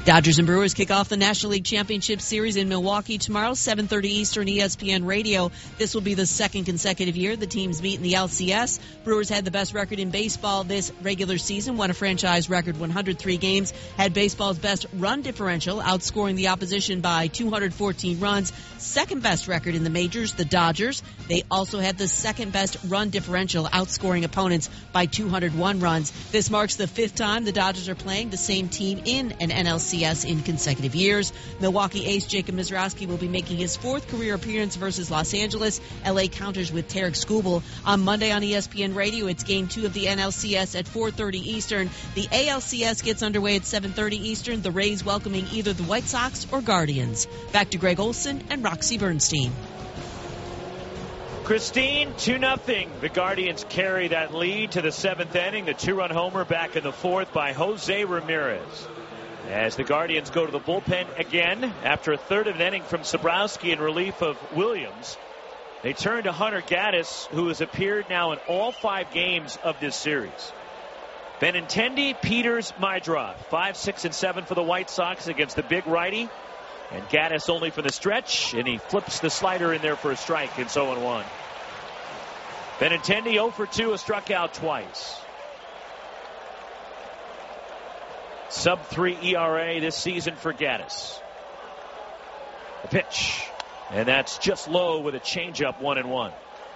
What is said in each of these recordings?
Dodgers and Brewers kick off the National League Championship Series in Milwaukee tomorrow, 7:30 Eastern, ESPN Radio. This will be the second consecutive year the teams meet in the LCS. Brewers had the best record in baseball this regular season, won a franchise record 103 games, had baseball's best run differential, outscoring the opposition by 214 runs. Second best record in the majors, the Dodgers. They also had the second best run differential, outscoring opponents by 201 runs. This marks the fifth time the Dodgers are playing the same team in an NLCS in consecutive years. Milwaukee ace Jacob Misiorowski will be making his fourth career appearance versus Los Angeles. LA counters with Tarek Skubal. On Monday on ESPN Radio, it's Game 2 of the NLCS at 4:30 Eastern. The ALCS gets underway at 7:30 Eastern. The Rays welcoming either the White Sox or Guardians. Back to Greg Olson and Roxy Bernstein. Christine, 2-0. The Guardians carry that lead to the seventh inning. The two-run homer back in the fourth by Jose Ramirez. As the Guardians go to the bullpen again after a third of an inning from Sobrowski in relief of Williams. They turn to Hunter Gaddis, who has appeared now in all 5 games of this series. Benintendi, Peters, Meidroth, 5, 6, and 7 for the White Sox against the big righty. And Gaddis only for the stretch, and he flips the slider in there for a strike. It's 0-1. Benintendi 0 for 2, has struck out twice. Sub-3 ERA this season for Gaddis. The pitch. And that's just low with a changeup, 1-1.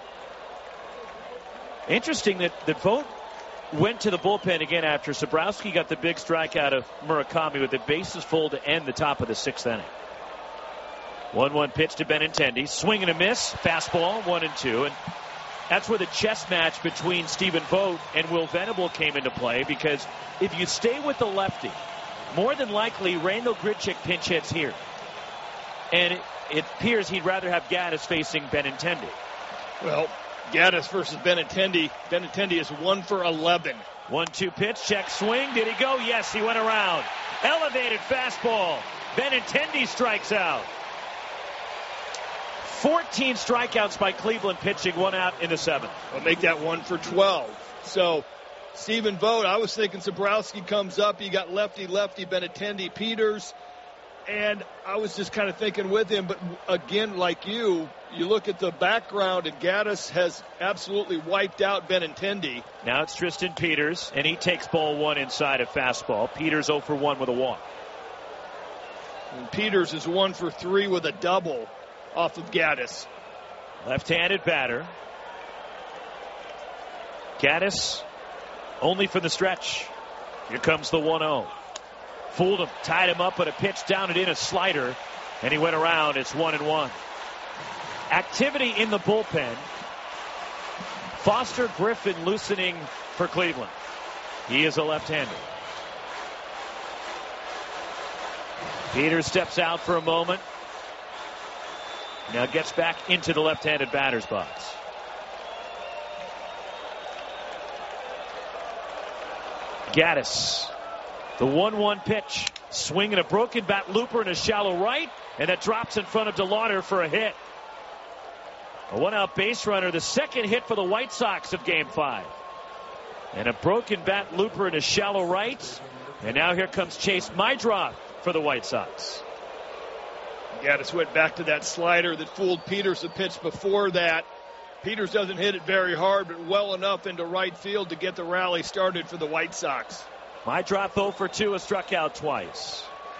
Interesting that Vogt went to the bullpen again after Sobrowski got the big strike out of Murakami with the bases full to end the top of the 6th inning. 1-1 pitch to Benintendi. Swing and a miss. Fastball, 1-2. And that's where the chess match between Stephen Vogt and Will Venable came into play, because if you stay with the lefty, more than likely Randal Grichuk pinch hits here. And it appears he'd rather have Gaddis facing Benintendi. Well, Gaddis versus Benintendi. Benintendi is 1 for 11. 1-2 pitch, check swing. Did he go? Yes, he went around. Elevated fastball. Benintendi strikes out. 14 strikeouts by Cleveland pitching, 1 out in the 7th. I'll make that 1 for 12. So, Stephen Vogt, I was thinking Sobrowski comes up. You got lefty, Benintendi, Peters. And I was just kind of thinking with him. But again, like you look at the background, and Gaddis has absolutely wiped out Benintendi. Now it's Tristan Peters, and he takes ball 1 inside a fastball. Peters 0 for 1 with a walk. And Peters is 1 for 3 with a double off of Gaddis. Left-handed batter. Gaddis only for the stretch. Here comes the 1-0. Fooled him, tied him up, but a pitch down and in, a slider, and he went around. It's 1-1. Activity in the bullpen. Foster Griffin loosening for Cleveland. He is a left-hander. Peters steps out for a moment. Now gets back into the left-handed batter's box. Gaddis. The 1-1 pitch. Swing and a broken bat looper in a shallow right. And that drops in front of DeLauder for a hit. A 1-out base runner. The second hit for the White Sox of Game 5. And a broken bat looper in a shallow right. And now here comes Chase Meidroth for the White Sox. Gaddis went back to that slider that fooled Peters the pitch before that. Peters doesn't hit it very hard, but well enough into right field to get the rally started for the White Sox. Meidroth 0 for 2, has struck out twice.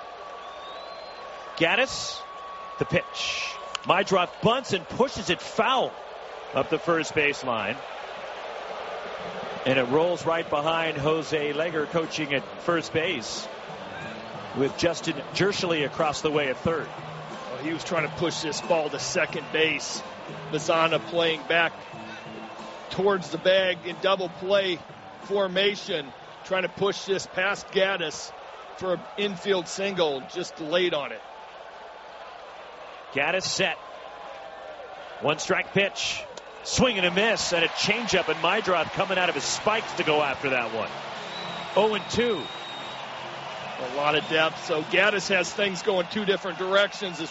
Gaddis, the pitch. Meidroth bunts and pushes it foul up the first baseline. And it rolls right behind Jose Leger coaching at first base, with Justin Jershely across the way at third. Well, he was trying to push this ball to second base. Mazana playing back towards the bag in double play formation, trying to push this past Gaddis for an infield single, just delayed on it. Gaddis set. 1 strike pitch. Swing and a miss, and a changeup, and Meidroth coming out of his spikes to go after that one. 0-2. A lot of depth, so Gaddis has things going 2 different directions.